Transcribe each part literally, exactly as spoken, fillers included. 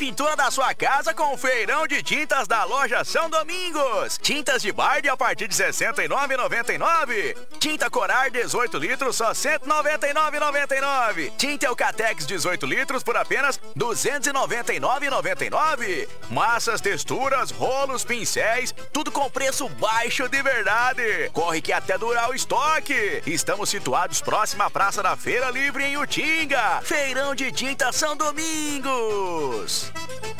pintura da sua casa com o feirão de tintas da loja São Domingos. Tintas de Bard a partir de sessenta e nove reais e noventa e nove centavos. Tinta Corar dezoito litros só cento e noventa e nove reais e noventa e nove centavos. Tinta Eucatex dezoito litros por apenas duzentos e noventa e nove reais e noventa e nove centavos. Massas, texturas, rolos, pincéis, tudo com preço baixo de verdade. Corre que até durar o estoque. Estamos situados próximo à Praça da Feira Livre em Utinga. Feirão de Tinta São Domingos.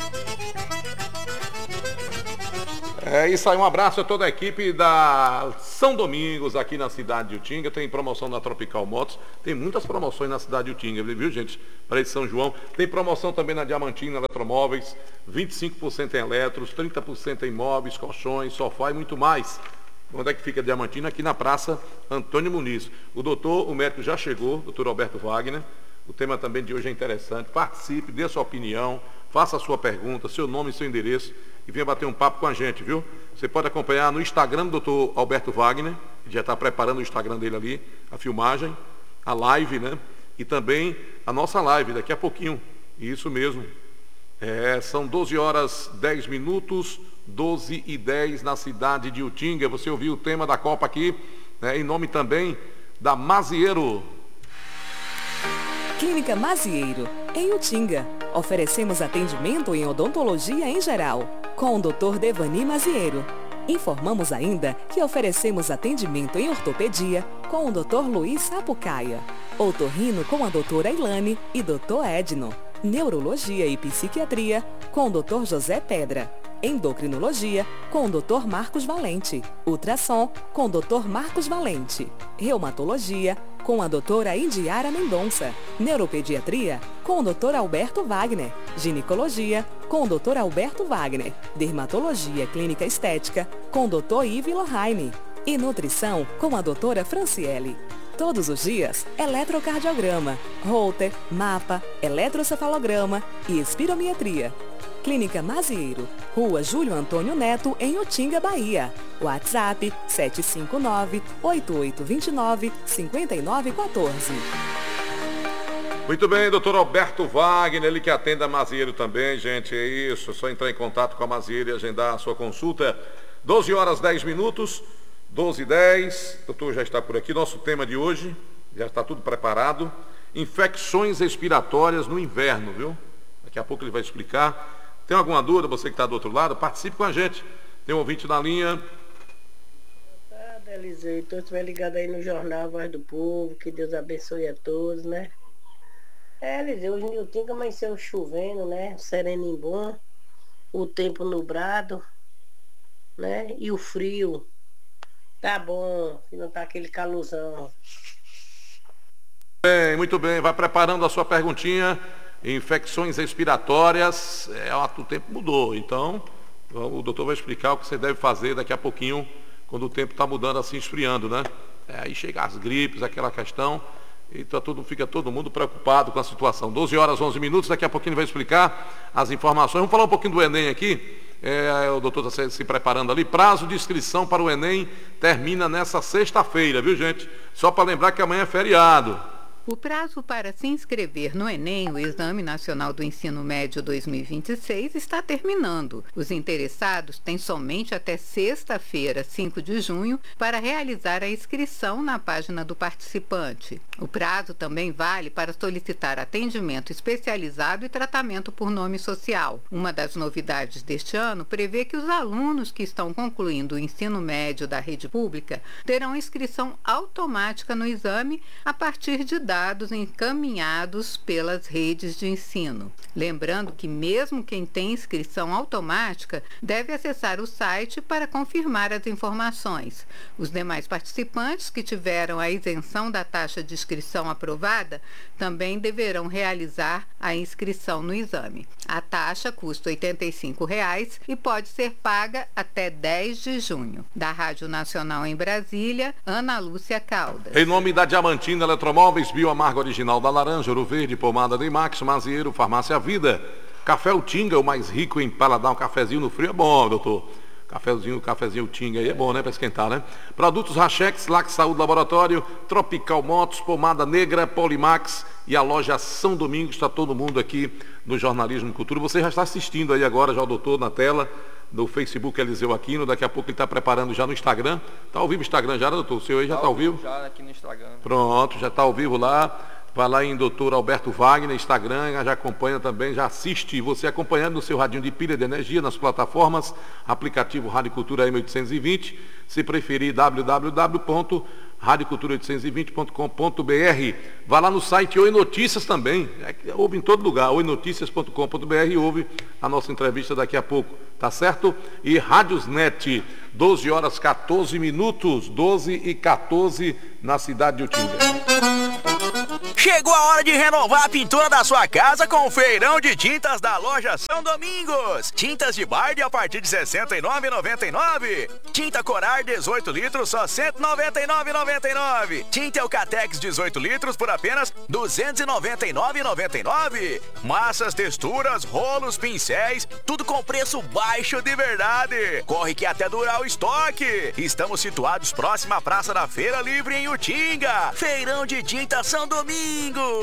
É isso aí, um abraço a toda a equipe da São Domingos aqui na cidade de Utinga. Tem promoção da Tropical Motos, tem muitas promoções na cidade de Utinga, viu, gente? Para esse São João. Tem promoção também na Diamantina Eletromóveis, vinte e cinco por cento em eletros, trinta por cento em móveis, colchões, sofá e muito mais. Onde é que fica a Diamantina? Aqui na Praça Antônio Muniz. O doutor, o médico já chegou, doutor Alberto Wagner. O tema também de hoje é interessante. Participe, dê a sua opinião, faça a sua pergunta, seu nome e seu endereço e venha bater um papo com a gente, viu? Você pode acompanhar no Instagram do doutor Alberto Wagner, que já está preparando o Instagram dele ali, a filmagem, a live, né? E também a nossa live daqui a pouquinho. Isso mesmo. É, são doze horas dez minutos, doze e dez na cidade de Utinga. Você ouviu o tema da Copa aqui, né? Em nome também da Mazieiro. Clínica Mazieiro, em Utinga. Oferecemos atendimento em odontologia em geral, com o doutor Devani Mazieiro. Informamos ainda que oferecemos atendimento em ortopedia com o doutor Luiz Sapucaia. Otorrino com a doutora Ilane e doutor Edno. Neurologia e psiquiatria com o doutor José Pedra. Endocrinologia com o doutor Marcos Valente. Ultrassom com o doutor Marcos Valente. Reumatologia com a doutora Indiara Mendonça. Neuropediatria com o doutor Alberto Wagner. Ginecologia com o doutor Alberto Wagner. Dermatologia clínica estética com o doutor Ive Lohane. E nutrição com a doutora Franciele. Todos os dias, eletrocardiograma, Holter, mapa, eletrocefalograma e espirometria. Clínica Mazieiro, Rua Júlio Antônio Neto, em Utinga, Bahia. WhatsApp sete cinco nove, oito oito dois nove, cinco nove um quatro. Muito bem, doutor Alberto Wagner, ele que atende a Mazieiro também, gente, é isso, é só entrar em contato com a Mazieiro e agendar a sua consulta. doze horas dez minutos, doze e dez, o doutor já está por aqui. Nosso tema de hoje, já está tudo preparado, infecções respiratórias no inverno, viu? Daqui a pouco ele vai explicar. Tem alguma dúvida, você que está do outro lado, participe com a gente. Tem um ouvinte na linha. Boa tarde, Eliseu. Então, estiver ligado aí no Jornal Voz do Povo, que Deus abençoe a todos, né? É, Eliseu, hoje em Utinga amanheceu chovendo, né? Sereninho bom, o tempo nublado, né? E o frio. Tá bom, se não tá aquele calorzão. Bem, muito bem, vai preparando a sua perguntinha. Infecções respiratórias, é, o tempo mudou, então o doutor vai explicar o que você deve fazer daqui a pouquinho, quando o tempo está mudando assim, esfriando, né? É, aí chega as gripes, aquela questão, e tá tudo, fica todo mundo preocupado com a situação. doze horas, onze minutos, daqui a pouquinho ele vai explicar as informações. Vamos falar um pouquinho do Enem aqui. É, o doutor está se, se preparando ali. Prazo de inscrição para o Enem termina nessa sexta-feira, viu, gente? Só para lembrar que amanhã é feriado. O prazo para se inscrever no Enem, o Exame Nacional do Ensino Médio dois mil e vinte e seis, está terminando. Os interessados têm somente até sexta-feira, cinco de junho, para realizar a inscrição na página do participante. O prazo também vale para solicitar atendimento especializado e tratamento por nome social. Uma das novidades deste ano prevê que os alunos que estão concluindo o ensino médio da rede pública terão inscrição automática no exame a partir de dados encaminhados pelas redes de ensino. Lembrando que mesmo quem tem inscrição automática deve acessar o site para confirmar as informações. Os demais participantes que tiveram a isenção da taxa de inscrição aprovada também deverão realizar a inscrição no exame. A taxa custa oitenta e cinco reais e pode ser paga até dez de junho. Da Rádio Nacional em Brasília, Ana Lúcia Caldas. Em nome da Diamantina Eletromóveis, Bioamargo Original da Laranja, Ouro Verde, Pomada Deimax, Mazieiro, Farmácia Vida, Café Utinga, o mais rico em paladar, um cafezinho no frio é bom, doutor. Cafézinho, cafezinho Utinga aí é bom, né, para esquentar, né? Produtos Rachex, Lax Saúde Laboratório, Tropical Motos, Pomada Negra, Polimax e a loja São Domingos. Está todo mundo aqui no Jornalismo e Cultura. Você já está assistindo aí agora, já o doutor na tela, do Facebook Eliseu Aquino. Daqui a pouco ele está preparando já no Instagram. Está ao vivo o Instagram já, né, doutor? O seu aí já está ao vivo? Já aqui no Instagram. Pronto, já está ao vivo lá. Vai lá em doutor Alberto Wagner, Instagram, já acompanha também, já assiste. Você acompanhando no seu radinho de pilha de energia, nas plataformas, aplicativo Rádio Cultura M oitocentos e vinte. Se preferir, w w w ponto rádio cultura oitocentos e vinte ponto com ponto b r. Vá lá no site Oi Notícias também. É, ouve em todo lugar, oi noticias ponto com ponto b r, e ouve a nossa entrevista daqui a pouco. Tá certo? E Rádiosnet, doze horas quatorze minutos, doze e quatorze na cidade de Utinga. Chegou a hora de renovar a pintura da sua casa com o feirão de tintas da loja São Domingos. Tintas de Bard a partir de sessenta e nove reais e noventa e nove centavos. Tinta Corar dezoito litros só cento e noventa e nove reais e noventa e nove centavos. Tinta Eucatex dezoito litros por apenas duzentos e noventa e nove reais e noventa e nove centavos. Massas, texturas, rolos, pincéis, tudo com preço baixo de verdade. Corre que até durar o estoque. Estamos situados próximo à Praça da Feira Livre em Utinga. Feirão de Tinta São Domingos.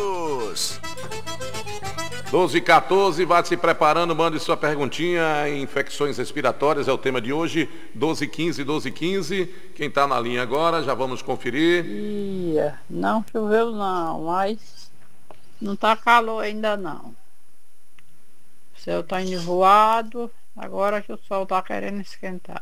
doze e quatorze, vá se preparando, mande sua perguntinha. Infecções respiratórias é o tema de hoje. doze e quinze, doze e quinze. Quem está na linha agora, já vamos conferir. Ia, não choveu não, mas não está calor ainda não. O céu está envoado, agora que o sol está querendo esquentar.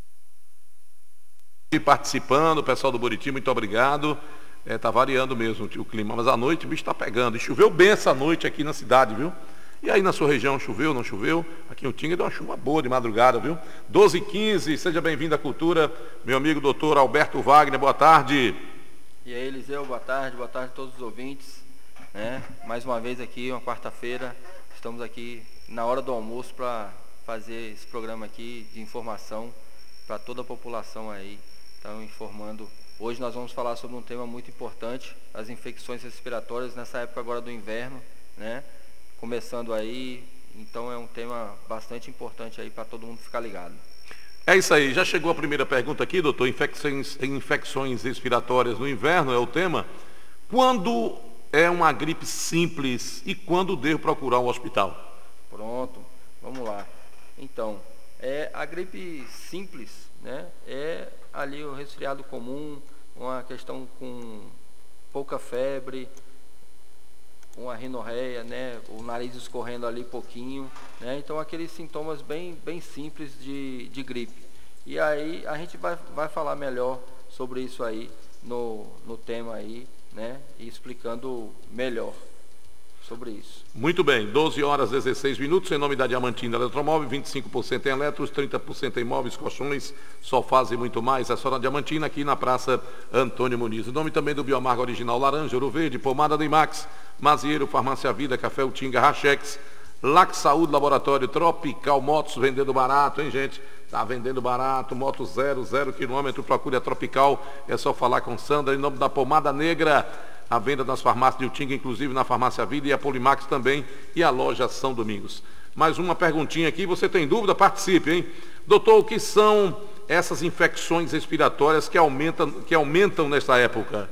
E participando, o pessoal do Buriti, muito obrigado. É, tá variando mesmo o clima, mas à noite o bicho está pegando. E choveu bem essa noite aqui na cidade, viu? E aí na sua região choveu, não choveu? Aqui em Utinga deu uma chuva boa de madrugada, viu? doze e quinze, seja bem-vindo à Cultura, meu amigo doutor Alberto Wagner, boa tarde. E aí, Eliseu, boa tarde, boa tarde a todos os ouvintes. Né? Mais uma vez aqui, uma quarta-feira, estamos aqui na hora do almoço para fazer esse programa aqui de informação para toda a população aí. Então, informando. Hoje nós vamos falar sobre um tema muito importante, as infecções respiratórias nessa época agora do inverno, né? Começando aí, então é um tema bastante importante aí para todo mundo ficar ligado. É isso aí, já chegou a primeira pergunta aqui, doutor, infecções, infecções respiratórias no inverno é o tema. Quando é uma gripe simples e quando devo procurar um hospital? Pronto, vamos lá. Então, é, a gripe simples, né, é ali o resfriado comum, uma questão com pouca febre, uma rinorreia, né, o nariz escorrendo ali pouquinho, né, então aqueles sintomas bem, bem simples de, de gripe. E aí a gente vai, vai falar melhor sobre isso aí no, no tema aí, né, e explicando melhor sobre isso. Muito bem, doze horas e dezesseis minutos, em nome da Diamantina Eletromóvel, vinte e cinco por cento em eletros, trinta por cento em móveis, colchões, sofás e muito mais. É só na Diamantina, aqui na Praça Antônio Muniz. Em nome também do Biomarga Original Laranja, Ouro Verde, Pomada do Imax, Mazieiro, Farmácia Vida, Café Utinga, Rachex, Lac Saúde, Laboratório Tropical Motos, vendendo barato, hein, gente? Tá vendendo barato, moto zero, zero quilômetro, procure a Tropical, é só falar com Sandra, em nome da Pomada Negra, a venda nas farmácias de Utinga, inclusive na Farmácia Vida e a Polimax também, e a loja São Domingos. Mais uma perguntinha aqui, você tem dúvida? Participe, hein? Doutor, o que são essas infecções respiratórias que aumentam, que aumentam nesta época?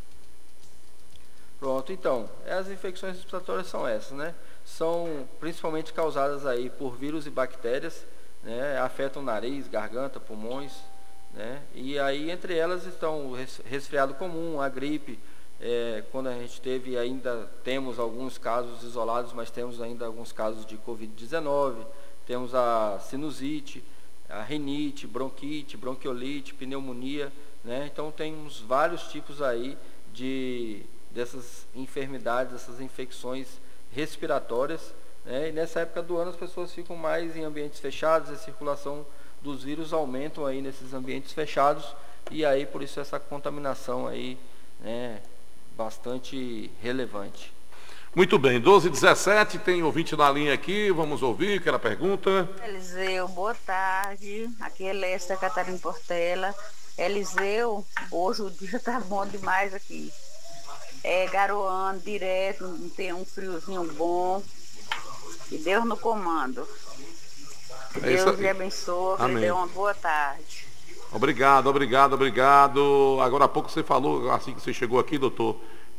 Pronto, então, as infecções respiratórias são essas, né? São principalmente causadas aí por vírus e bactérias, né? Afetam o nariz, garganta, pulmões, né? E aí entre elas estão o resfriado comum, a gripe, é, quando a gente teve, ainda temos alguns casos isolados, mas temos ainda alguns casos de covid dezenove, temos a sinusite, a rinite, bronquite, bronquiolite, pneumonia, né? Então temos vários tipos aí de, dessas enfermidades, dessas infecções respiratórias, né? E nessa época do ano as pessoas ficam mais em ambientes fechados, a circulação dos vírus aumentam aí nesses ambientes fechados, e aí por isso essa contaminação aí, né, bastante relevante. Muito bem, doze e dezessete, tem ouvinte na linha aqui, vamos ouvir aquela pergunta. Eliseu, boa tarde, aqui é Lesta Catarina Portela. Eliseu, hoje o dia tá bom demais aqui, é garoando direto, tem um friozinho bom, e Deus no comando. Que é Deus lhe abençoe, que lhe dê uma boa tarde. Obrigado, obrigado, obrigado. Agora há pouco você falou, assim que você chegou aqui, doutor,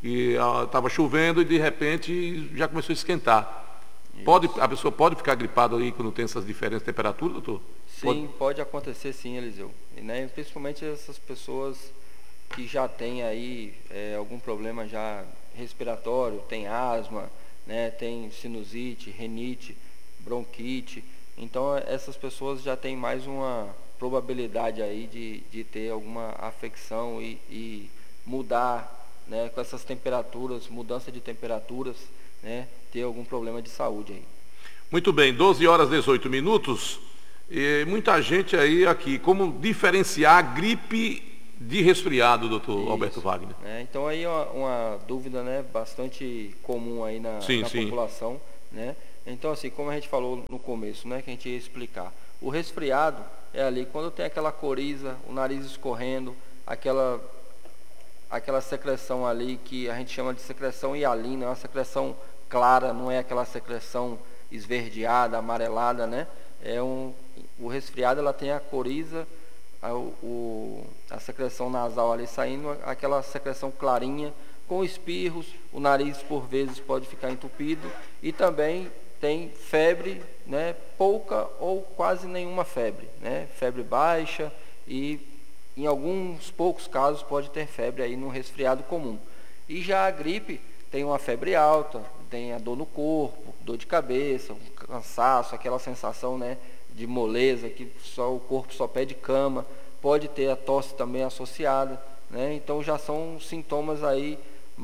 e estava chovendo e de repente já começou a esquentar. Pode, a pessoa pode ficar gripada aí quando tem essas diferentes de temperatura, doutor? Sim, pode, pode acontecer sim, Eliseu. E, né, principalmente essas pessoas que já têm aí é, algum problema já respiratório, tem asma, né, tem sinusite, renite, bronquite. Então essas pessoas já têm mais uma probabilidade aí de, de ter alguma afecção e, e mudar, né, com essas temperaturas, mudança de temperaturas, né, ter algum problema de saúde aí. Muito bem, doze horas e dezoito minutos. E muita gente aí aqui, como diferenciar a gripe de resfriado, doutor Isso. Alberto Wagner? É, então aí uma, uma dúvida, né, bastante comum aí na, sim, na sim. população, né? Então assim, como a gente falou no começo, né, que a gente ia explicar, o resfriado é ali quando tem aquela coriza, o nariz escorrendo, aquela aquela secreção ali que a gente chama de secreção hialina, é uma secreção clara, não é aquela secreção esverdeada, amarelada, né? É um, o resfriado ela tem a coriza, a, o, a secreção nasal ali saindo, aquela secreção clarinha, com espirros, o nariz por vezes pode ficar entupido e também tem febre, né? Pouca ou quase nenhuma febre, né? Febre baixa e em alguns poucos casos pode ter febre aí no resfriado comum. E já a gripe tem uma febre alta, tem a dor no corpo, dor de cabeça, um cansaço, aquela sensação, né, de moleza, que só o corpo só pede cama, pode ter a tosse também associada, né? Então já são sintomas aí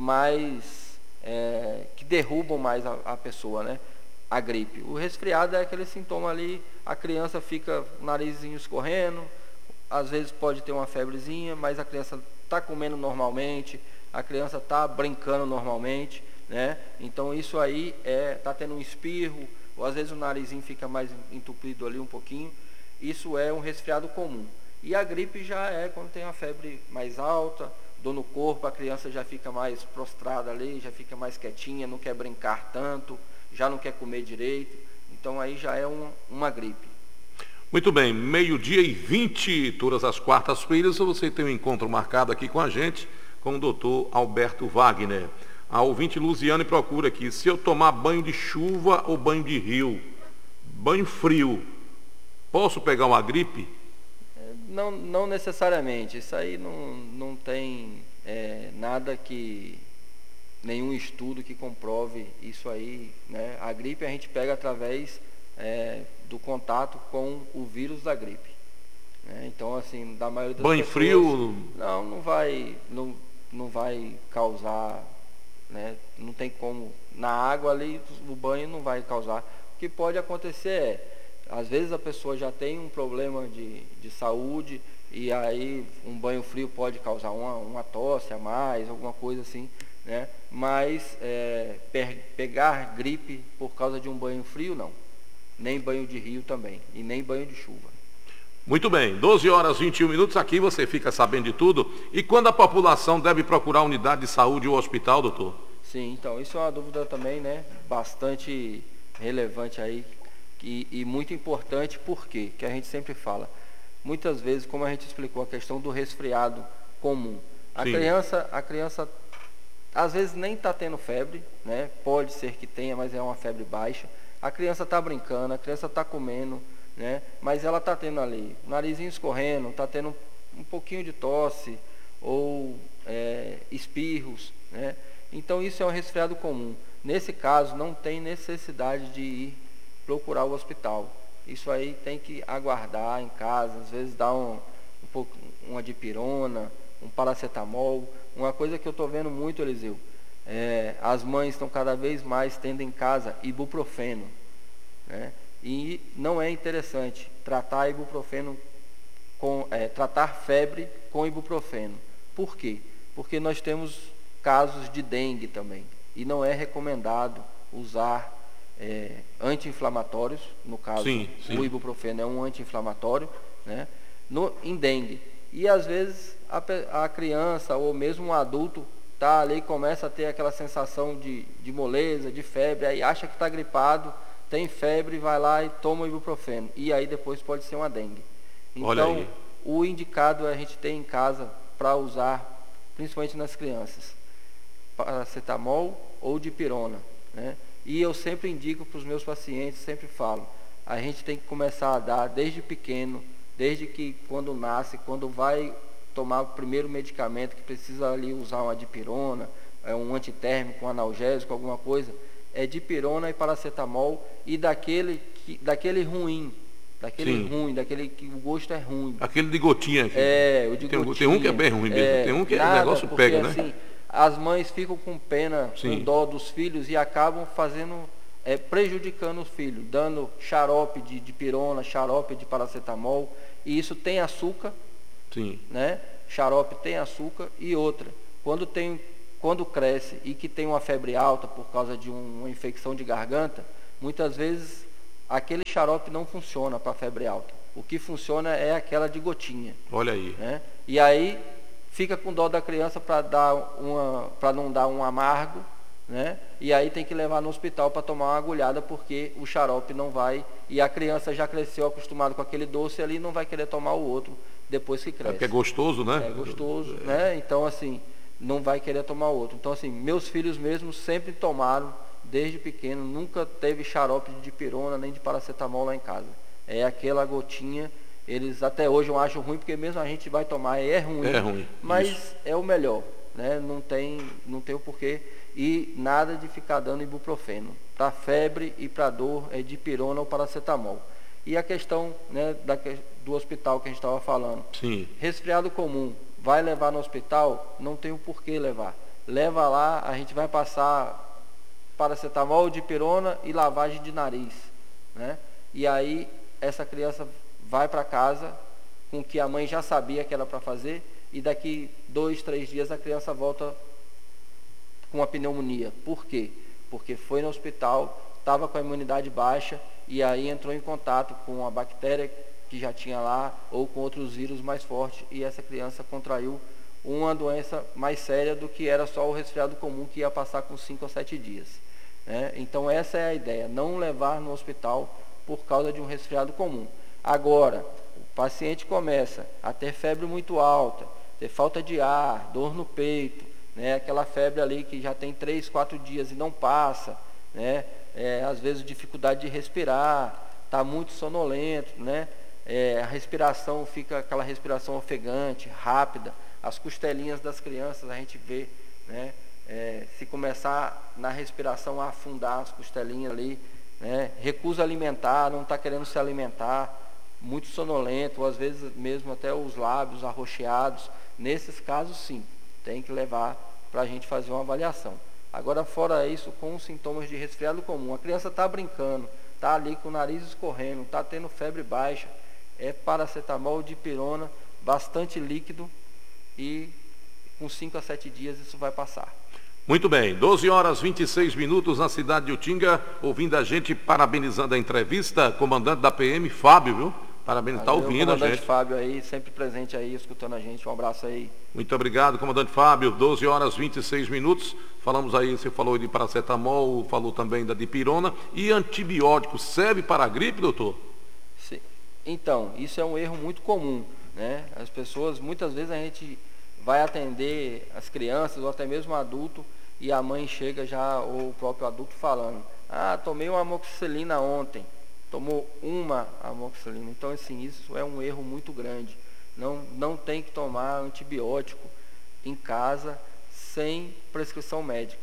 mais, é, que derrubam mais a, a pessoa, né? A gripe. O resfriado é aquele sintoma ali, a criança fica o narizinho escorrendo, às vezes pode ter uma febrezinha, mas a criança está comendo normalmente, a criança está brincando normalmente, né? Então isso aí é, tá tendo um espirro, ou às vezes o narizinho fica mais entupido ali um pouquinho. Isso é um resfriado comum. E a gripe já é quando tem uma febre mais alta, dor no corpo, a criança já fica mais prostrada ali, já fica mais quietinha, não quer brincar tanto, já não quer comer direito. Então aí já é um, uma gripe. Muito bem, meio-dia e vinte, todas as quartas-feiras, você tem um encontro marcado aqui com a gente, com o doutor Alberto Wagner. A ouvinte Luziane procura aqui, se eu tomar banho de chuva ou banho de rio, banho frio, posso pegar uma gripe? Não, não necessariamente, isso aí não, não tem é, nada que, nenhum estudo que comprove isso aí, né? A gripe a gente pega através é, do contato com o vírus da gripe, né? Então assim, da maioria das banho pessoas, frio? Não, não vai, não, não vai causar, né? Não tem como, na água ali o banho não vai causar. O que pode acontecer é, às vezes a pessoa já tem um problema de, de saúde e aí um banho frio pode causar uma, uma tosse a mais, alguma coisa assim, né? Mas é, per, pegar gripe por causa de um banho frio, não. Nem banho de rio também, e nem banho de chuva. Muito bem, doze horas e vinte e um minutos, aqui você fica sabendo de tudo. E quando a população deve procurar unidade de saúde ou hospital, doutor? Sim, então, isso é uma dúvida também, né, bastante relevante aí, e, e muito importante, porque que a gente sempre fala, muitas vezes, como a gente explicou, a questão do resfriado comum. A Sim. criança, a criança, às vezes nem está tendo febre, né, pode ser que tenha, mas é uma febre baixa. A criança está brincando, a criança está comendo, né? Mas ela está tendo ali, o narizinho escorrendo, está tendo um, um pouquinho de tosse ou é, espirros, né? Então isso é um resfriado comum. Nesse caso, não tem necessidade de ir procurar o hospital. Isso aí tem que aguardar em casa, às vezes dá um, um pouco, uma dipirona, um paracetamol. Uma coisa que eu estou vendo muito, Eliseu, É, as mães estão cada vez mais tendo em casa ibuprofeno, né? E não é interessante tratar ibuprofeno com, é, tratar febre com ibuprofeno. Por quê? Porque nós temos casos de dengue também, e não é recomendado usar é, anti-inflamatórios, no caso sim, sim. o ibuprofeno é um anti-inflamatório, né? No, em dengue. E às vezes a, a criança ou mesmo um adulto tá ali, começa a ter aquela sensação de, de moleza, de febre, aí acha que está gripado, tem febre, vai lá e toma o ibuprofeno. E aí depois pode ser uma dengue. Então, o indicado é a gente ter em casa para usar, principalmente nas crianças, paracetamol ou dipirona, né? E eu sempre indico para os meus pacientes, sempre falo, a gente tem que começar a dar desde pequeno, desde que quando nasce, quando vai tomar o primeiro medicamento, que precisa ali usar uma dipirona, é um antitérmico, um analgésico, alguma coisa, é dipirona e paracetamol, e daquele, que, daquele ruim, daquele Sim. ruim, daquele que o gosto é ruim. Aquele de gotinha aqui. É, o de tem, gotinha. Tem um que é bem ruim mesmo, É, tem um que nada, o negócio porque, pega, né? Assim, as mães ficam com pena, Sim. com dó dos filhos e acabam fazendo, é, prejudicando os filhos, dando xarope de dipirona, xarope de paracetamol, e isso tem açúcar, Sim. né? Xarope tem açúcar e outra, quando tem, quando cresce e que tem uma febre alta por causa de um, uma infecção de garganta, muitas vezes aquele xarope não funciona para febre alta. O que funciona é aquela de gotinha. Olha aí. Né? E aí fica com dó da criança para dar uma, para não dar um amargo, né? E aí tem que levar no hospital para tomar uma agulhada, porque o xarope não vai, e a criança já cresceu acostumada com aquele doce ali, não vai querer tomar o outro depois que cresce. É porque é gostoso, né? É gostoso, é. né? Então assim, não vai querer tomar outro. Então assim, meus filhos mesmos sempre tomaram desde pequeno, nunca teve xarope de dipirona nem de paracetamol lá em casa. É aquela gotinha, eles até hoje eu acho ruim, porque mesmo a gente vai tomar, é ruim. É ruim. Mas Isso. é o melhor, né? Não tem, não tem o porquê. E nada de ficar dando ibuprofeno. Para febre e para dor é dipirona ou paracetamol. E a questão, né, da, do hospital que a gente estava falando. Sim. Resfriado comum, vai levar no hospital? Não tem o porquê levar. Leva lá, a gente vai passar paracetamol, dipirona e lavagem de nariz, né? E aí essa criança vai para casa com o que a mãe já sabia que era para fazer, e daqui dois, três dias a criança volta com uma pneumonia. Por quê? Porque foi no hospital, estava com a imunidade baixa e aí entrou em contato com a bactéria que já tinha lá ou com outros vírus mais fortes, e essa criança contraiu uma doença mais séria do que era só o resfriado comum, que ia passar com cinco ou sete dias. Né? Então essa é a ideia, não levar no hospital por causa de um resfriado comum. Agora, o paciente começa a ter febre muito alta, ter falta de ar, dor no peito, né? Aquela febre ali que já tem três, quatro dias e não passa, né? É, às vezes dificuldade de respirar, está muito sonolento, né? É, a respiração fica aquela respiração ofegante, rápida, as costelinhas das crianças a gente vê, né? É, se começar na respiração a afundar as costelinhas ali, né? Recusa alimentar, não está querendo se alimentar, muito sonolento, ou às vezes mesmo até os lábios arroxeados. Nesses casos sim, tem que levar para a gente fazer uma avaliação. Agora, fora isso, com os sintomas de resfriado comum, a criança está brincando, está ali com o nariz escorrendo, está tendo febre baixa, é paracetamol, dipirona, bastante líquido, e com cinco a sete dias isso vai passar. Muito bem, doze horas e vinte e seis minutos na cidade de Utinga, ouvindo a gente, parabenizando a entrevista, comandante da P M, Fábio, viu? Parabéns, está ouvindo a gente. Comandante Fábio aí, sempre presente aí, escutando a gente, um abraço aí. Muito obrigado, comandante Fábio, doze horas e vinte e seis minutos, falamos aí, você falou de paracetamol, falou também da dipirona, e antibiótico, serve para a gripe, doutor? Sim. Então, isso é um erro muito comum, né? As pessoas, muitas vezes a gente vai atender as crianças ou até mesmo adulto, e a mãe chega já, ou o próprio adulto falando, ah, tomei uma amoxicilina ontem, tomou uma amoxicilina. Então assim, isso é um erro muito grande. Não, não tem que tomar antibiótico em casa sem prescrição médica,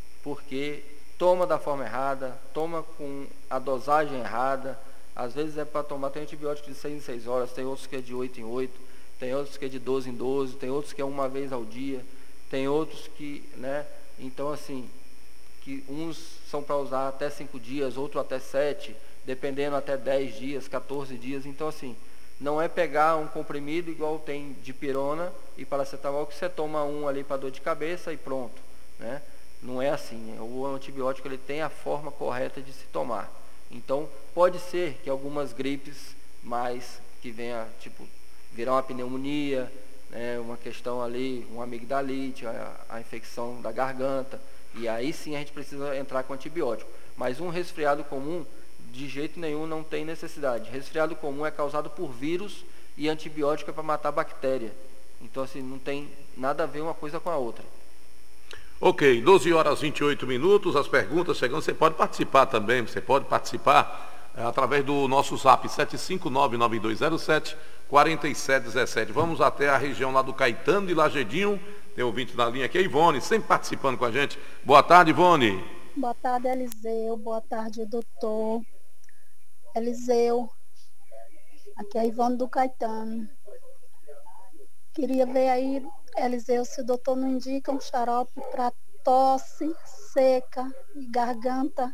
porque toma da forma errada, toma com a dosagem errada. Às vezes é para tomar, tem antibiótico de seis em seis horas, tem outros que é de oito em oito, tem outros que é de doze em doze, tem outros que é uma vez ao dia, tem outros que, né, então assim, que uns são para usar até cinco dias, outro até sete, dependendo até dez dias, quatorze dias. Então assim, não é pegar um comprimido igual tem dipirona e paracetamol, que você toma um ali para dor de cabeça e pronto, né? Não é assim, o antibiótico ele tem a forma correta de se tomar. Então pode ser que algumas gripes mais que venha, tipo, virar uma pneumonia, né, uma questão ali, uma amigdalite, a, a infecção da garganta, e aí sim a gente precisa entrar com antibiótico. Mas um resfriado comum, de jeito nenhum, não tem necessidade. Resfriado comum é causado por vírus e antibiótico é para matar bactéria. Então assim, não tem nada a ver uma coisa com a outra. Ok, doze horas e vinte e oito minutos, as perguntas chegando, você pode participar também, você pode participar é, através do nosso zap sete cinco nove nove dois zero sete quatro sete um sete. Vamos até a região lá do Caetano de Lagedinho, tem ouvinte na linha aqui, a Ivone, sempre participando com a gente. Boa tarde, Ivone. Boa tarde, Eliseu, boa tarde, doutor. Eliseu, aqui é a Ivone do Caetano. Queria ver aí, Eliseu, se o doutor não indica um xarope para tosse seca e garganta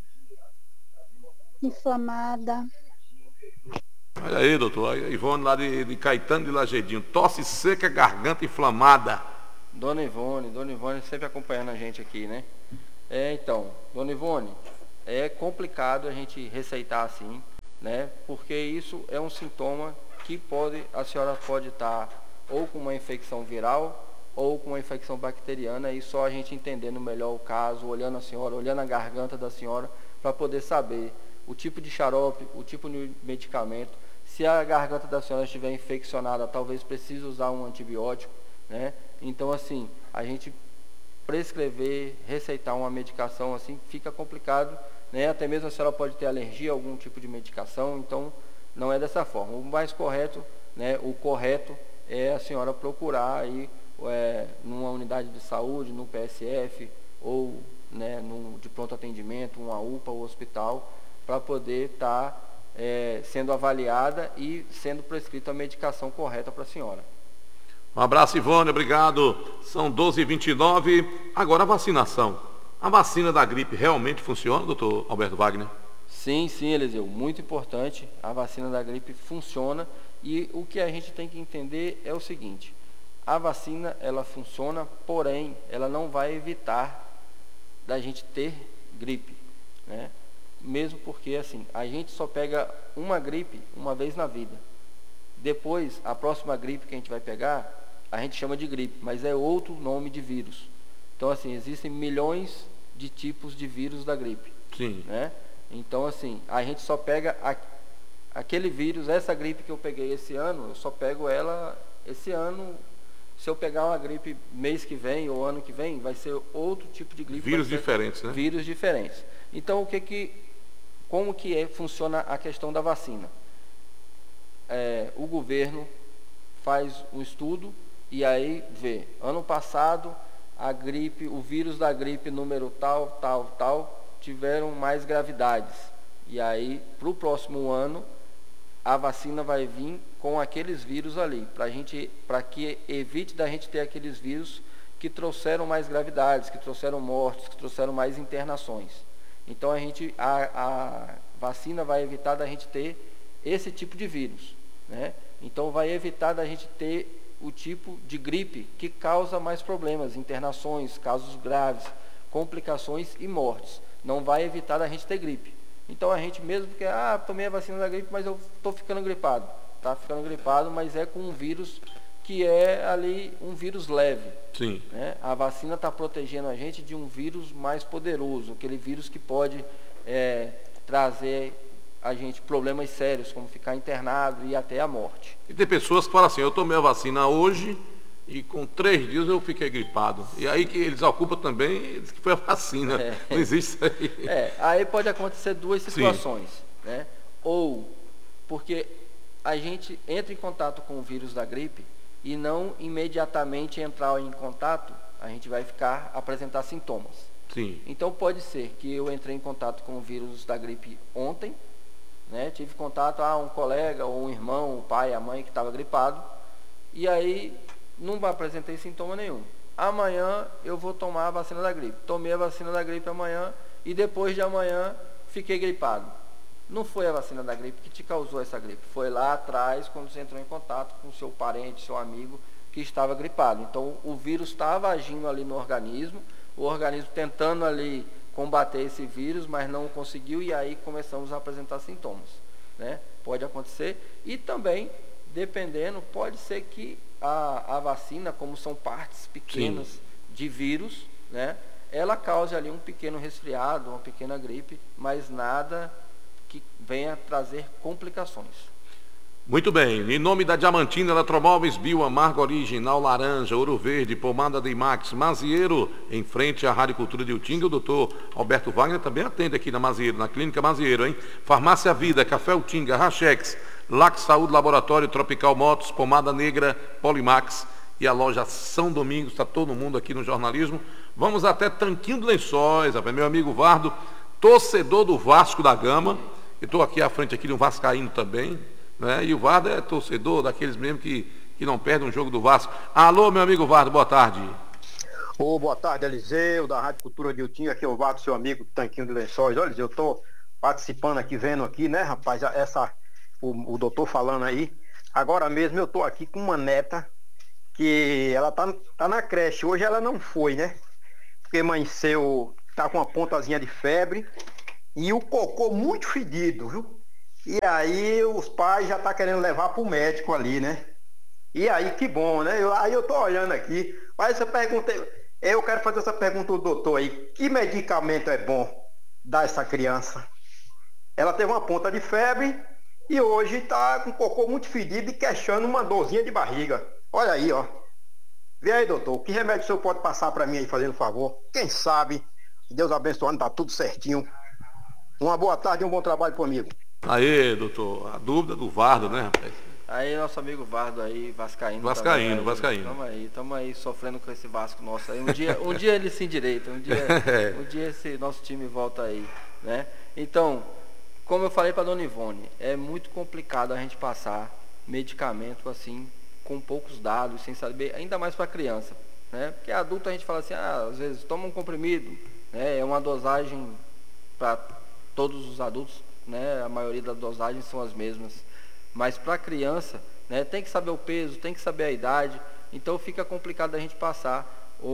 inflamada. Olha aí, doutor, a Ivone lá de, de Caetano de Lagedinho, tosse seca, garganta inflamada. Dona Ivone, Dona Ivone sempre acompanhando a gente aqui, né? É, então, Dona Ivone, é complicado a gente receitar assim, né? Porque isso é um sintoma que pode, a senhora pode estar ou com uma infecção viral ou com uma infecção bacteriana, e só a gente entendendo melhor o caso, olhando a senhora, olhando a garganta da senhora, para poder saber o tipo de xarope, o tipo de medicamento. Se a garganta da senhora estiver infeccionada, talvez precise usar um antibiótico, né? Então, assim, a gente prescrever, receitar uma medicação assim, fica complicado, né? Até mesmo a senhora pode ter alergia a algum tipo de medicação, então não é dessa forma. O mais correto, né, o correto é a senhora procurar aí, é, numa unidade de saúde, no P S F, ou né, no, de pronto atendimento, uma U P A ou hospital, para poder estar tá, é, sendo avaliada e sendo prescrita a medicação correta para a senhora. Um abraço, Ivone, obrigado. São doze e vinte e nove. Agora a vacinação. A vacina da gripe realmente funciona, doutor Alberto Wagner? Sim, sim, Eliseu, muito importante. A vacina da gripe funciona, e o que a gente tem que entender é o seguinte: a vacina, ela funciona, porém, ela não vai evitar da gente ter gripe, né? Mesmo porque, assim, a gente só pega uma gripe uma vez na vida. Depois, a próxima gripe que a gente vai pegar, a gente chama de gripe, mas é outro nome de vírus. Então, assim, existem milhões de tipos de vírus da gripe. Sim. Né? Então, assim, a gente só pega a, aquele vírus, essa gripe que eu peguei esse ano, eu só pego ela esse ano. Se eu pegar uma gripe mês que vem ou ano que vem, vai ser outro tipo de gripe. Vírus diferentes, né? Vírus diferentes. Então, o que que, como que é, funciona a questão da vacina? É, o governo faz um estudo e aí vê, ano passado a gripe, o vírus da gripe número tal, tal, tal, tiveram mais gravidades, e aí para o próximo ano a vacina vai vir com aqueles vírus ali, para gente, para que evite da gente ter aqueles vírus que trouxeram mais gravidades, que trouxeram mortes, que trouxeram mais internações. Então a gente, a, a vacina vai evitar da gente ter esse tipo de vírus, né? Então vai evitar da gente ter o tipo de gripe que causa mais problemas, internações, casos graves, complicações e mortes. Não vai evitar da gente ter gripe. Então a gente, mesmo que, ah, tomei a vacina da gripe, mas eu estou ficando gripado. Está ficando gripado, mas é com um vírus que é ali um vírus leve. Sim. Né? A vacina está protegendo a gente de um vírus mais poderoso, aquele vírus que pode é, trazer a gente problemas sérios, como ficar internado e até a morte. E tem pessoas que falam assim, eu tomei a vacina hoje e com três dias eu fiquei gripado. E aí que eles ocupam também, eles que foi a vacina. É. Não existe isso aí. É, aí pode acontecer duas situações. Né? Ou porque a gente entra em contato com o vírus da gripe e não imediatamente entrar em contato, a gente vai ficar, apresentar sintomas. Sim. Então pode ser que eu entrei em contato com o vírus da gripe ontem, né? Tive contato a ah, um colega ou um irmão, o pai, a mãe que estava gripado, e aí não apresentei sintoma nenhum. Amanhã eu vou tomar a vacina da gripe. Tomei a vacina da gripe amanhã e depois de amanhã fiquei gripado. Não foi a vacina da gripe que te causou essa gripe. Foi lá atrás, quando você entrou em contato com seu parente, seu amigo que estava gripado. Então o vírus estava agindo ali no organismo, o organismo tentando ali combater esse vírus, mas não conseguiu, e aí começamos a apresentar sintomas, né? Pode acontecer. E também, dependendo, pode ser que a, a vacina, como são partes pequenas Sim. de vírus, né, ela cause ali um pequeno resfriado, uma pequena gripe, mas nada que venha trazer complicações. Muito bem, em nome da Diamantina Eletromóveis, Bio Amargo Original Laranja, Ouro Verde, Pomada de Max, Mazieiro, em frente à Rádio Cultura de Utinga, o doutor Alberto Wagner também atende aqui na Mazieiro, na Clínica Mazieiro, hein? Farmácia Vida, Café Utinga, Rachex, Lac Saúde Laboratório, Tropical Motos, Pomada Negra, Polimax e a loja São Domingos, está todo mundo aqui no jornalismo. Vamos até Tanquinho de Lençóis, meu amigo Vardo, torcedor do Vasco da Gama, eu estou aqui à frente aqui de um vascaíno também, né? E o Vardo é torcedor daqueles mesmo que, que não perdem um jogo do Vasco. Alô, meu amigo Vardo, boa tarde. Ô, boa tarde, Eliseu, da Rádio Cultura de Utinga, aqui é o Vardo, seu amigo Tanquinho de Lençóis. Olha, Eliseu, eu tô participando aqui, vendo aqui, né, rapaz, essa, o, o doutor falando aí. Agora mesmo eu tô aqui com uma neta que ela tá, tá na creche. Hoje ela não foi, né? Porque amanheceu, tá com uma pontazinha de febre e o cocô muito fedido, viu? E aí os pais já tá querendo levar pro médico ali, né? E aí, que bom, né? Eu, aí eu tô olhando aqui, faz essa pergunta, eu quero fazer essa pergunta ao doutor aí, que medicamento é bom dar a essa criança? Ela teve uma ponta de febre e hoje tá com cocô muito fedido e queixando uma dorzinha de barriga. Olha aí, ó. Vê aí, doutor, que remédio o senhor pode passar para mim aí, fazendo favor? Quem sabe, Deus abençoando, tá tudo certinho. Uma boa tarde e um bom trabalho comigo. Aí, doutor, a dúvida do Vardo, né, rapaz? Aí, nosso amigo Vardo aí, vascaíno. Vascaíno, também, vascaíno. Tamo aí, tamo aí sofrendo com esse Vasco nosso aí. Um dia, um dia ele se endireita, um dia, um dia esse nosso time volta aí, né? Então, como eu falei para dona Ivone, é muito complicado a gente passar medicamento assim, com poucos dados, sem saber, ainda mais para criança, né? Porque adulto a gente fala assim, ah, às vezes toma um comprimido, né? É uma dosagem para todos os adultos, né? A maioria das dosagens são as mesmas, mas para criança, né, tem que saber o peso, tem que saber a idade, então fica complicado a gente passar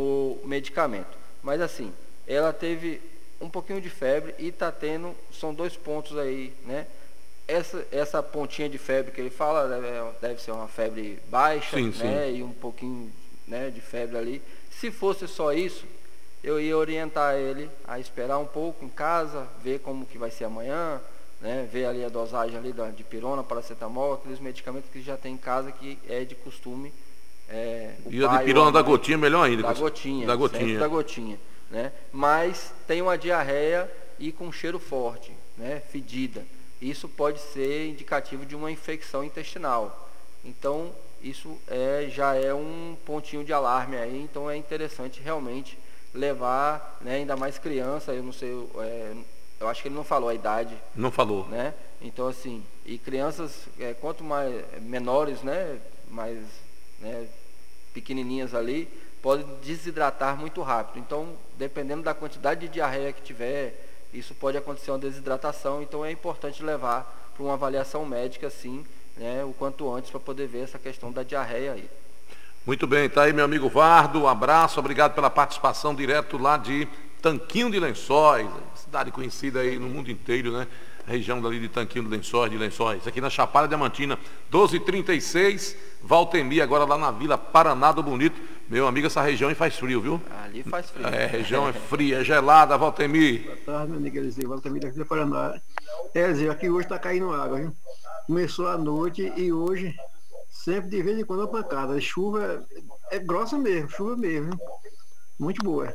o medicamento. Mas assim, ela teve um pouquinho de febre e está tendo, são dois pontos aí, né? Essa, essa pontinha de febre que ele fala deve, deve ser uma febre baixa, sim, né? Sim. E um pouquinho, né, de febre ali. Se fosse só isso, eu ia orientar ele a esperar um pouco em casa, ver como que vai ser amanhã, né, ver ali a dosagem ali da, de pirona, paracetamol, aqueles medicamentos que já tem em casa que é de costume. É, e a de pirona da gotinha melhor ainda. Da gotinha, da gotinha. da gotinha, né? Mas tem uma diarreia e com cheiro forte, né, fedida. Isso pode ser indicativo de uma infecção intestinal. Então, isso é, já é um pontinho de alarme aí, então é interessante realmente levar, né, ainda mais criança, eu não sei, é, eu acho que ele não falou a idade. Não falou. Né? Então, assim, e crianças, é, quanto mais menores, né, mais, né, pequenininhas ali, podem desidratar muito rápido. Então, dependendo da quantidade de diarreia que tiver, isso pode acontecer uma desidratação. Então, é importante levar para uma avaliação médica, sim, né, o quanto antes, para poder ver essa questão da diarreia aí. Muito bem, tá aí meu amigo Vardo, um abraço, obrigado pela participação direto lá de Tanquinho de Lençóis, cidade conhecida aí no mundo inteiro, né? A região dali de Tanquinho de Lençóis, de Lençóis, aqui na Chapada Diamantina, doze e trinta e seis, Valtemi, agora lá na Vila Paraná do Bonito. Meu amigo, essa região faz frio, viu? Ali faz frio. É, a região é fria, é gelada, Valtemi. Boa tarde, meu amigo Eliseu, Valtemi da Vila Paraná. É, Eliseu, aqui hoje está caindo água, viu? Começou à noite e hoje, sempre de vez em quando, uma pancada. A chuva é, é grossa mesmo, chuva mesmo, viu? Muito boa.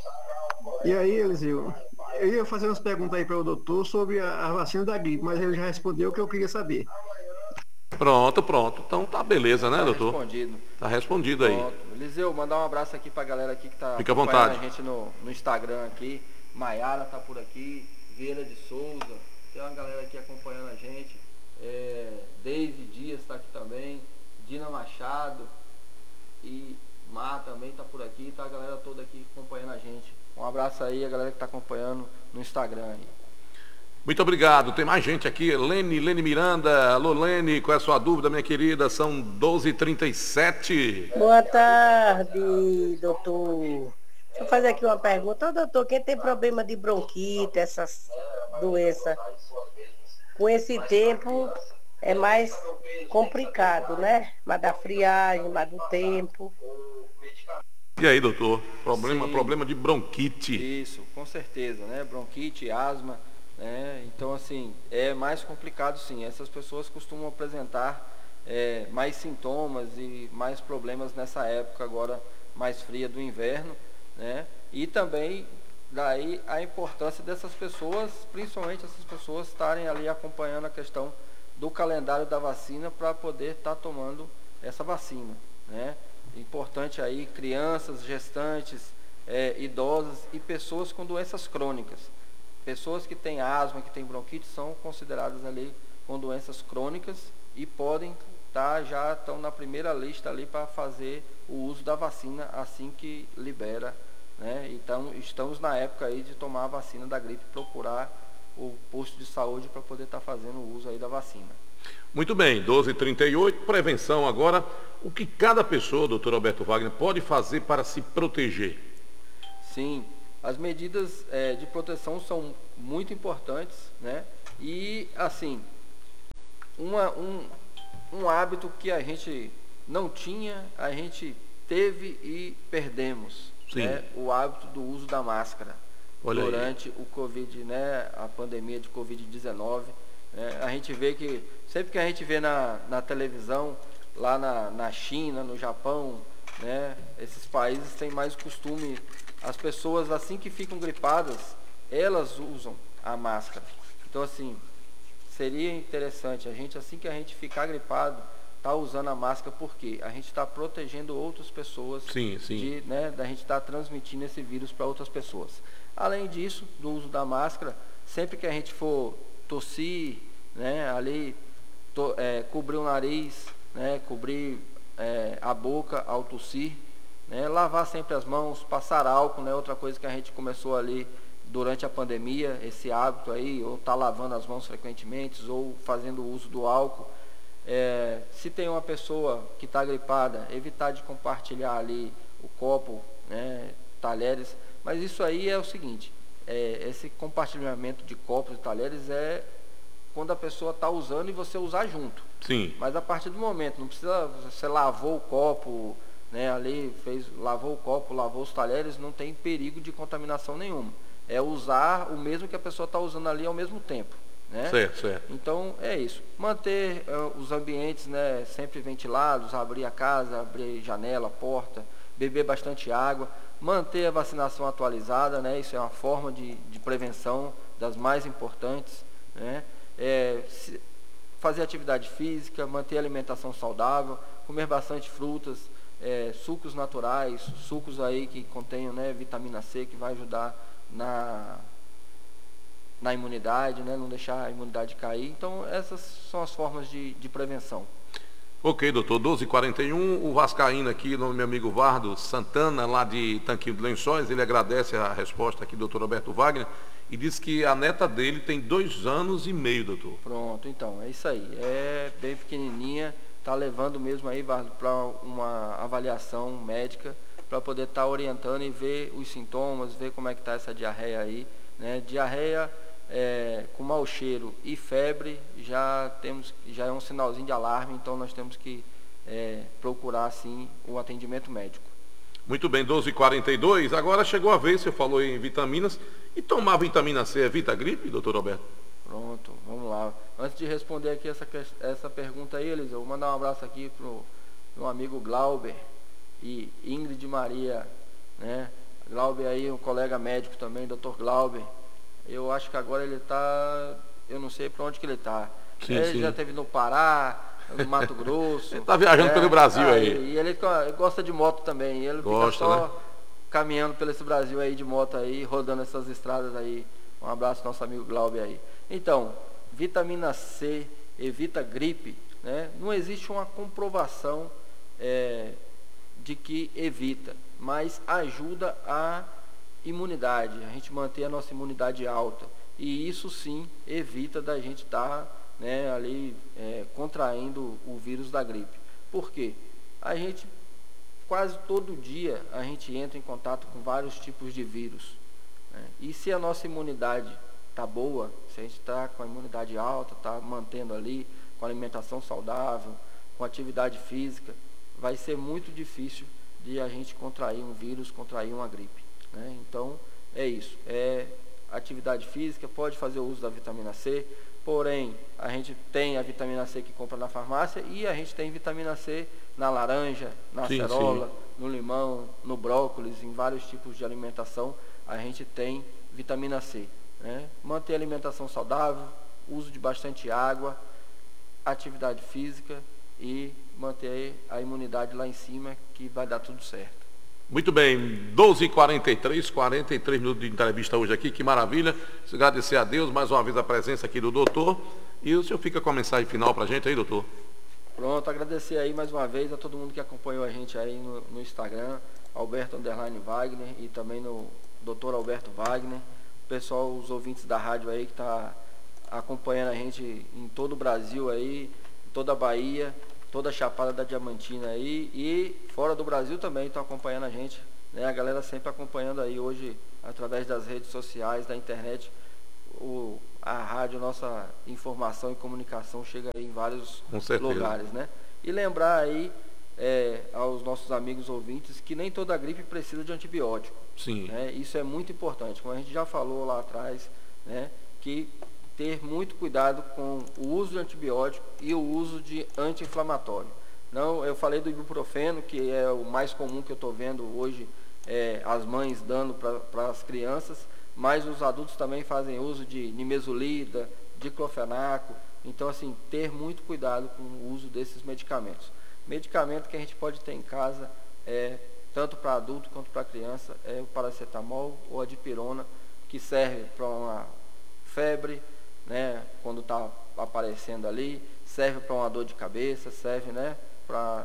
E aí, Eliseu, eu ia fazer umas perguntas aí para o doutor sobre a, a vacina da gripe, mas ele já respondeu o que eu queria saber. Pronto, pronto. Então tá beleza, né, tá doutor? Respondido. Tá respondido aí. Pronto. Eliseu, mandar um abraço aqui pra galera aqui que tá Fica à acompanhando vontade. a gente no, no Instagram aqui. Maiara tá por aqui, Vieira de Souza, tem uma galera aqui acompanhando a gente. É, Deise Dias tá aqui também, Dina Machado e Mar também tá por aqui, tá a galera toda aqui acompanhando a gente. Um abraço aí, a galera que tá acompanhando no Instagram aí. Muito obrigado. Tem mais gente aqui. Lene, Lene Miranda. Alô, Lene, qual é a sua dúvida, minha querida? São doze e trinta e sete. Boa tarde, doutor. Deixa eu fazer aqui uma pergunta. Ô, doutor, quem tem problema de bronquite, essas doenças, com esse tempo é mais complicado, né? Mais da friagem, mais do tempo. E aí, doutor? Problema, Sim. problema de bronquite. Isso, com certeza, né? Bronquite, asma, né? Então, assim, é mais complicado sim. Essas pessoas costumam apresentar é, mais sintomas e mais problemas nessa época agora mais fria do inverno, né? E também daí a importância dessas pessoas, principalmente essas pessoas estarem ali acompanhando a questão do calendário da vacina para poder estar tá tomando essa vacina, né? Importante aí crianças, gestantes, é, idosas e pessoas com doenças crônicas. Pessoas que têm asma, que têm bronquite, são consideradas ali com doenças crônicas e podem estar, tá, já estão na primeira lista ali para fazer o uso da vacina assim que libera, né? Então, estamos na época aí de tomar a vacina da gripe, procurar o posto de saúde para poder estar tá fazendo o uso aí da vacina. Muito bem, doze e trinta e oito, prevenção agora. O que cada pessoa, doutor Alberto Wagner, pode fazer para se proteger? Sim, as medidas é, de proteção são muito importantes, né? E, assim, uma, um, um hábito que a gente não tinha, a gente teve e perdemos, né? O hábito do uso da máscara. Olha durante aí. o Covid, né? A pandemia de covid dezenove. Né? A gente vê que, sempre que a gente vê na, na televisão, lá na, na China, no Japão, né? Esses países têm mais costume, as pessoas assim que ficam gripadas, elas usam a máscara. Então, assim, seria interessante a gente, assim que a gente ficar gripado, tá usando a máscara, porque a gente está protegendo outras pessoas, sim, sim. De, né, da gente estar tá transmitindo esse vírus para outras pessoas. Além disso, do uso da máscara, sempre que a gente for tossir, né, ali to, é, cobrir o nariz, né, cobrir é, a boca ao tossir, né, lavar sempre as mãos, passar álcool, né, outra coisa que a gente começou ali durante a pandemia, esse hábito aí, ou tá lavando as mãos frequentemente, ou fazendo uso do álcool. É, se tem uma pessoa que está gripada, evitar de compartilhar ali o copo, né, talheres, mas isso aí é o seguinte, é, esse compartilhamento de copos e talheres é quando a pessoa está usando e você usar junto. Sim. Mas a partir do momento, não precisa, você lavou o copo, né, ali, fez, lavou o copo, lavou os talheres, não tem perigo de contaminação nenhuma. É usar o mesmo que a pessoa está usando ali ao mesmo tempo. Né? Certo, certo. Então é isso. Manter uh, os ambientes, né, sempre ventilados, abrir a casa, abrir janela, porta, beber bastante água, manter a vacinação atualizada, né? Isso é uma forma de, de prevenção das mais importantes, né? É, se, fazer atividade física, manter a alimentação saudável, comer bastante frutas, é, sucos naturais, sucos aí que contenham, né, vitamina C, que vai ajudar na na imunidade, né? Não deixar a imunidade cair. Então, essas são as formas de, de prevenção. Ok, doutor. doze e quarenta e um, o vascaíno aqui, o meu amigo Vardo Santana, lá de Tanquinho de Lençóis, ele agradece a resposta aqui do doutor Alberto Wagner e diz que a neta dele tem dois anos e meio, doutor. Pronto, então, é isso aí. É bem pequenininha, tá levando mesmo aí, Vardo, para uma avaliação médica, para poder estar tá orientando e ver os sintomas, ver como é que está essa diarreia aí, né? Diarreia É, com mau cheiro e febre já temos já é um sinalzinho de alarme, então nós temos que é, procurar sim o atendimento médico. Muito bem, doze e quarenta e dois, agora chegou a vez, você falou em vitaminas, e tomar vitamina C evita a gripe, doutor Alberto? Pronto, vamos lá. Antes de responder aqui essa, essa pergunta aí, Elis, eu vou mandar um abraço aqui pro meu amigo Glauber e Ingrid Maria, né? Glauber aí, um colega médico também, doutor Glauber. Eu acho que agora ele está, eu não sei para onde que ele está. Ele sim. já esteve no Pará, no Mato Grosso. Ele está viajando é, pelo Brasil aí. aí. E ele gosta de moto também. Ele gosta, fica só né? caminhando pelo esse Brasil aí de moto aí, rodando essas estradas aí. Um abraço ao nosso amigo Glauber aí. Então, vitamina C evita gripe, né? Não existe uma comprovação é, de que evita, mas ajuda a imunidade, a gente manter a nossa imunidade alta, e isso sim evita da gente estar tá, né, ali é, contraindo o vírus da gripe. Por quê? A gente quase todo dia a gente entra em contato com vários tipos de vírus, né? E se a nossa imunidade tá boa, se a gente está com a imunidade alta, está mantendo ali com alimentação saudável, com atividade física, vai ser muito difícil de a gente contrair um vírus, contrair uma gripe. Né? Então, é isso. É atividade física, pode fazer o uso da vitamina C, porém a gente tem a vitamina C que compra na farmácia e a gente tem vitamina C na laranja, na Sim, acerola, sim. no limão, no brócolis, em vários tipos de alimentação a gente tem vitamina C, né? Manter a alimentação saudável, uso de bastante água, atividade física e manter a imunidade lá em cima, que vai dar tudo certo. Muito bem, doze e quarenta e três, quarenta e três minutos de entrevista hoje aqui, que maravilha. Agradecer a Deus mais uma vez a presença aqui do doutor. E o senhor fica com a mensagem final para a gente aí, doutor? Pronto, agradecer aí mais uma vez a todo mundo que acompanhou a gente aí no, no Instagram, Alberto Underline Wagner e também no doutor Alberto Wagner. O pessoal, os ouvintes da rádio aí que está acompanhando a gente em todo o Brasil aí, em toda a Bahia, toda a Chapada da Diamantina aí e fora do Brasil também estão acompanhando a gente, né? A galera sempre acompanhando aí hoje através das redes sociais, da internet, o, a rádio, nossa informação e comunicação chega aí em vários lugares, né? E lembrar aí é, aos nossos amigos ouvintes que nem toda gripe precisa de antibiótico. Sim. Né? Isso é muito importante, como a gente já falou lá atrás, né? Que ter muito cuidado com o uso de antibiótico e o uso de anti-inflamatório. Não, eu falei do ibuprofeno, que é o mais comum que eu estou vendo hoje, é, as mães dando para as crianças, mas os adultos também fazem uso de nimesulida, diclofenaco. Então, assim, ter muito cuidado com o uso desses medicamentos. Medicamento que a gente pode ter em casa, é, tanto para adulto quanto para criança, é o paracetamol ou a dipirona, que serve para uma febre, né, quando está aparecendo ali, serve para uma dor de cabeça, serve, né, para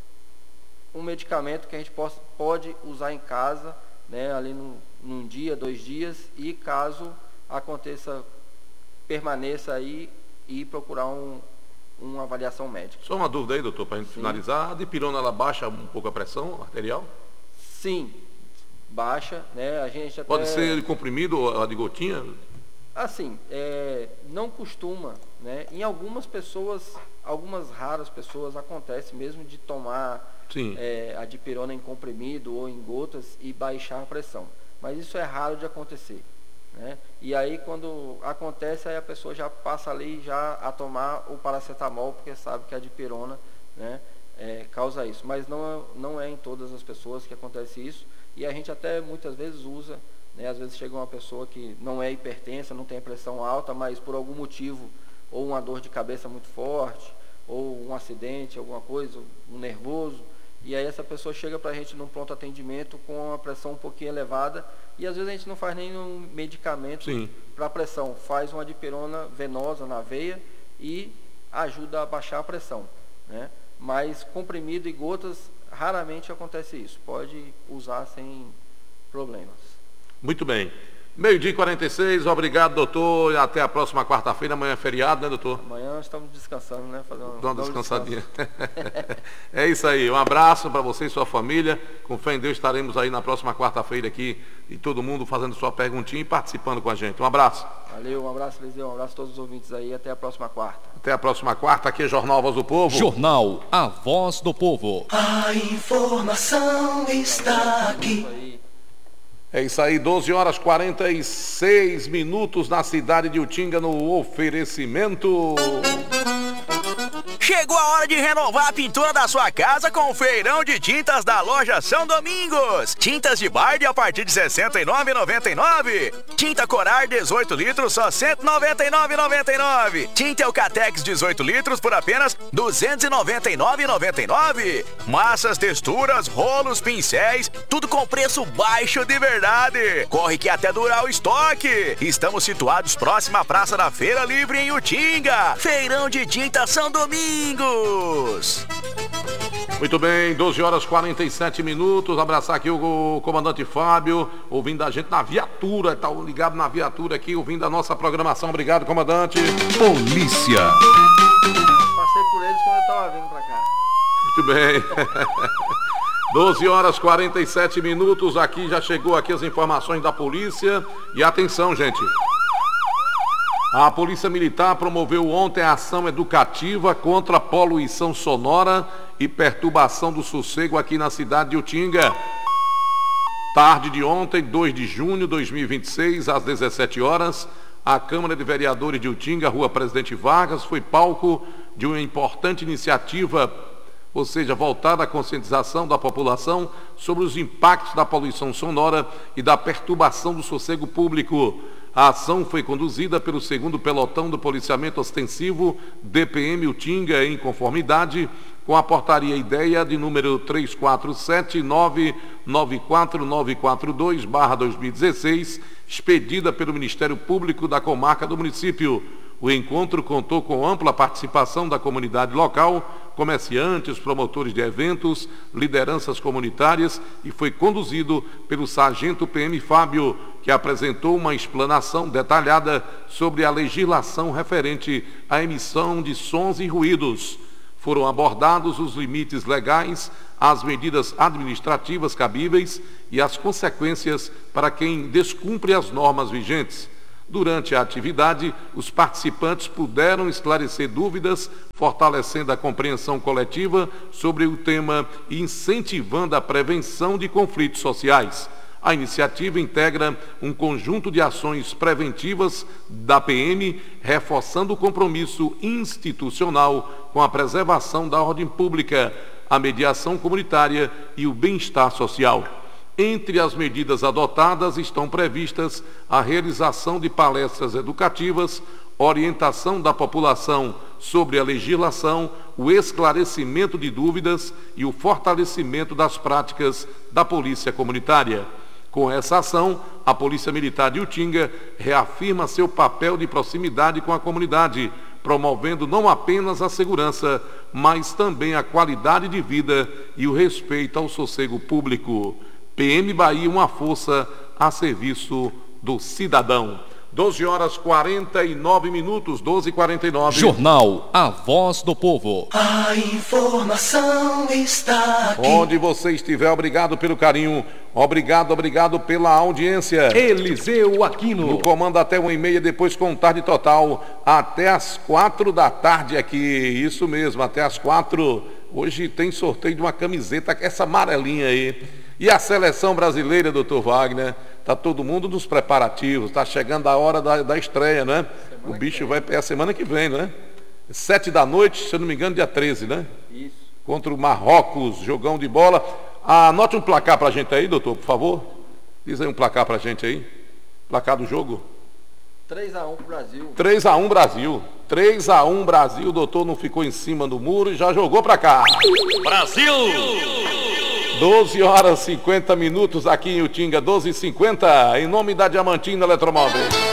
um medicamento que a gente possa, pode usar em casa, né, ali no, num dia, dois dias, e caso aconteça, permaneça aí e procurar um, uma avaliação médica. Só uma dúvida aí, doutor, para a gente Sim. finalizar, a dipirona ela baixa um pouco a pressão arterial? Sim, baixa, né, a gente até... Pode ser de comprimido ou a de gotinha? Assim, é, não costuma, né? Em algumas pessoas, algumas raras pessoas, acontece mesmo de tomar é, a dipirona em comprimido ou em gotas e baixar a pressão. Mas isso é raro de acontecer, né? E aí quando acontece, aí a pessoa já passa ali já a tomar o paracetamol, porque sabe que a dipirona, né, é, causa isso. Mas não, não é em todas as pessoas que acontece isso. E a gente até muitas vezes usa, né, às vezes chega uma pessoa que não é hipertensa, não tem pressão alta, mas por algum motivo, ou uma dor de cabeça muito forte, ou um acidente, alguma coisa, um nervoso, e aí essa pessoa chega para a gente num pronto atendimento com a pressão um pouquinho elevada, e às vezes a gente não faz nenhum medicamento para a pressão, faz uma dipirona venosa na veia e ajuda a baixar a pressão, né? Mas comprimido e gotas, raramente acontece isso, pode usar sem problemas. Muito bem. Meio-dia e quarenta e seis, obrigado, doutor. E até a próxima quarta-feira. Amanhã é feriado, né, doutor? Amanhã estamos descansando, né? Fazendo uma, uma descansadinha. É isso aí. Um abraço para você e sua família. Com fé em Deus, estaremos aí na próxima quarta-feira aqui e todo mundo fazendo sua perguntinha e participando com a gente. Um abraço. Valeu, um abraço, Eliseu. Um abraço a todos os ouvintes aí. Até a próxima quarta. Até a próxima quarta. Aqui é Jornal Voz do Povo. Jornal A Voz do Povo. A informação está aqui. É isso aí, doze horas e quarenta e seis minutos na cidade de Utinga no oferecimento. Chegou a hora de renovar a pintura da sua casa com o feirão de tintas da loja São Domingos. Tintas de Bardi a partir de sessenta e nove reais e noventa e nove centavos. Tinta Corar dezoito litros só cento e noventa e nove reais e noventa e nove centavos. Tinta Eucatex dezoito litros por apenas duzentos e noventa e nove reais e noventa e nove centavos. Massas, texturas, rolos, pincéis, tudo com preço baixo de verdade. Corre que até durar o estoque. Estamos situados próximo à Praça da Feira Livre em Utinga. Feirão de Tinta São Domingos. Muito bem, doze horas e quarenta e sete minutos. Abraçar aqui o comandante Fábio, ouvindo a gente na viatura, está ligado na viatura aqui, ouvindo a nossa programação. Obrigado, comandante. Polícia. Passei por eles quando eu estava vindo para cá. Muito bem. doze horas e quarenta e sete minutos. Aqui já chegou aqui as informações da polícia. E atenção, gente. A Polícia Militar promoveu ontem a ação educativa contra a poluição sonora e perturbação do sossego aqui na cidade de Utinga. Tarde de ontem, dois de junho de dois mil e vinte e seis, às dezessete horas, a Câmara de Vereadores de Utinga, Rua Presidente Vargas, foi palco de uma importante iniciativa, ou seja, voltada à conscientização da população sobre os impactos da poluição sonora e da perturbação do sossego público. A ação foi conduzida pelo segundo Pelotão do Policiamento Ostensivo, D P M Utinga, em conformidade com a portaria ideia de número três quatro sete nove nove quatro nove quatro dois barra dois mil e dezesseis, expedida pelo Ministério Público da comarca do município. O encontro contou com ampla participação da comunidade local, comerciantes, promotores de eventos, lideranças comunitárias e foi conduzido pelo sargento P M Fábio, que apresentou uma explanação detalhada sobre a legislação referente à emissão de sons e ruídos. Foram abordados os limites legais, as medidas administrativas cabíveis e as consequências para quem descumpre as normas vigentes. Durante a atividade, os participantes puderam esclarecer dúvidas, fortalecendo a compreensão coletiva sobre o tema e incentivando a prevenção de conflitos sociais. A iniciativa integra um conjunto de ações preventivas da P M, reforçando o compromisso institucional com a preservação da ordem pública, a mediação comunitária e o bem-estar social. Entre as medidas adotadas estão previstas a realização de palestras educativas, orientação da população sobre a legislação, o esclarecimento de dúvidas e o fortalecimento das práticas da polícia comunitária. Com essa ação, a Polícia Militar de Utinga reafirma seu papel de proximidade com a comunidade, promovendo não apenas a segurança, mas também a qualidade de vida e o respeito ao sossego público. P M Bahia, uma força a serviço do cidadão. doze horas e quarenta e nove minutos, doze e quarenta e nove. Jornal A Voz do Povo. A informação está aqui. Onde você estiver, obrigado pelo carinho, obrigado, obrigado pela audiência. Eliseu Aquino. No comando até uma e meia, depois com tarde total, até as quatro da tarde aqui. Isso mesmo, até as quatro. Hoje tem sorteio de uma camiseta, essa amarelinha aí. E a seleção brasileira, doutor Wagner, está todo mundo nos preparativos, está chegando a hora da, da estreia, né? O bicho vai é a semana que vem, né? Sete da noite, se eu não me engano, dia treze, né? Isso. Contra o Marrocos, jogão de bola. Anote um placar pra gente aí, doutor, por favor. Diz aí um placar pra gente aí. Placar do jogo. três a um pro Brasil. três a um Brasil. três a um Brasil, o doutor não ficou em cima do muro e já jogou pra cá. Brasil! doze horas e cinquenta minutos aqui em Utinga, doze e cinquenta, em nome da Diamantina Eletromóveis.